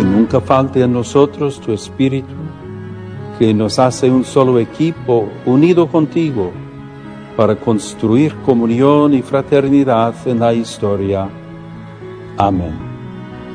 Que nunca falte en nosotros tu Espíritu, que nos hace un solo equipo unido contigo para construir comunión y fraternidad en la historia. Amén.